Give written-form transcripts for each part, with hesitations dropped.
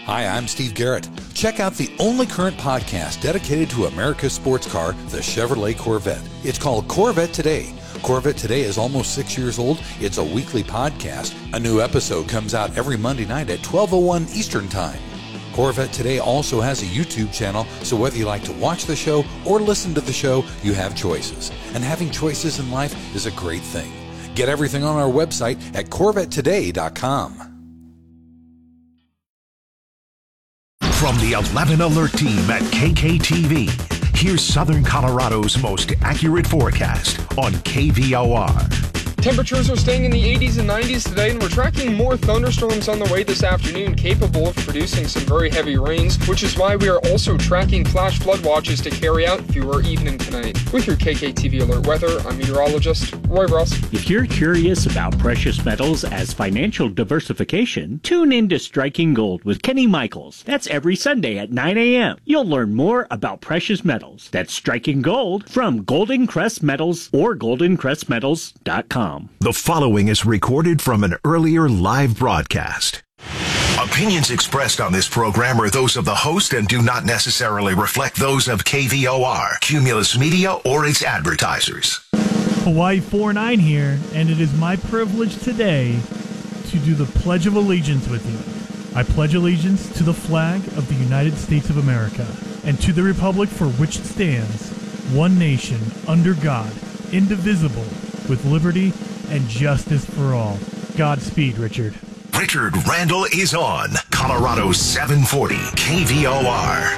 Hi, I'm Steve Garrett. Check out the only current podcast dedicated to America's sports car, the Chevrolet Corvette. It's called Corvette Today. Corvette Today is almost 6 years old. It's a weekly podcast. A new episode comes out every Monday night at 12:01 Eastern Time. Corvette Today also has a YouTube channel, so whether you like to watch the show or listen to the show, you have choices. And having choices in life is a great thing. Get everything on our website at CorvetteToday.com. From the 11 Alert team at KKTV, here's Southern Colorado's most accurate forecast on KVOR. Temperatures are staying in the 80s and 90s today, and we're tracking more thunderstorms on the way this afternoon, capable of producing some very heavy rains, which is why we are also tracking flash flood watches to carry out through our evening tonight. With your KKTV Alert Weather, I'm meteorologist Roy Ross. If you're curious about precious metals as financial diversification, tune in to Striking Gold with Kenny Michaels. That's every Sunday at 9 a.m. You'll learn more about precious metals. That's Striking Gold from Golden Crest Metals or goldencrestmetals.com. The following is recorded from an earlier live broadcast. Opinions expressed on this program are those of the host and do not necessarily reflect those of KVOR, Cumulus Media, or its advertisers. Hawaii 4-9 here, and it is my privilege today to do the Pledge of Allegiance with you. I pledge allegiance to the flag of the United States of America and to the republic for which it stands, one nation, under God, indivisible, with liberty and justice for all. Godspeed, Richard. Richard Randall is on Colorado 740 KVOR.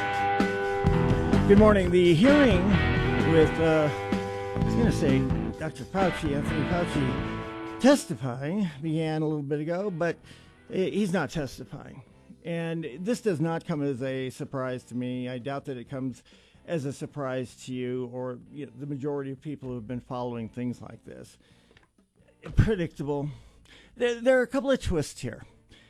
Good morning. The hearing with, I was going to say Dr. Fauci, Anthony Fauci, testifying began a little bit ago, but he's not testifying. And this does not come as a surprise to me. I doubt that it comes as a surprise to you or the majority of people who have been following things like this. Predictable. There are a couple of twists here.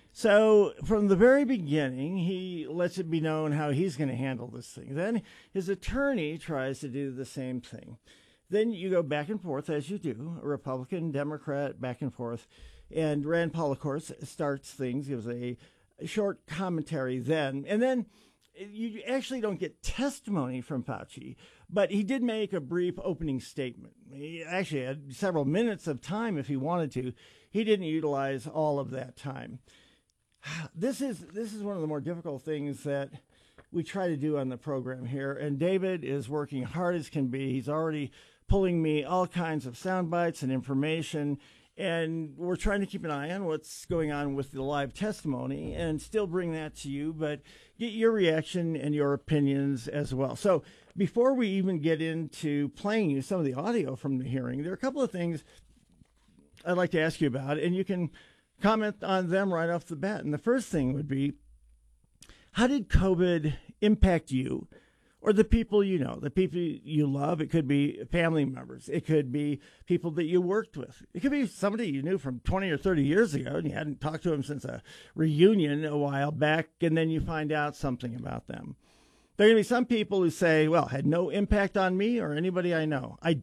So from the very beginning, he lets it be known how he's going to handle this thing. Then his attorney tries to do the same thing. Then you go back and forth, as you do, a Republican, Democrat, back and forth. And Rand Paul, of course, starts things, gives a short commentary then. And then you actually don't get testimony from Fauci, but he did make a brief opening statement. He actually had several minutes of time if he wanted to. He didn't utilize all of that time. This is one of the more difficult things that we try to do on the program here, and David is working hard as can be. He's already pulling me all kinds of sound bites and information, and we're trying to keep an eye on what's going on with the live testimony and still bring that to you, but get your reaction and your opinions as well. So before we even get into playing you some of the audio from the hearing, there are a couple of things I'd like to ask you about, and you can comment on them right off the bat. And the first thing would be, how did COVID impact you or the people you know, the people you love? It could be family members. It could be people that you worked with. It could be somebody you knew from 20 or 30 years ago, and you hadn't talked to them since a reunion a while back, and then you find out something about them. There are going to be some people who say, well, had no impact on me or anybody I know. I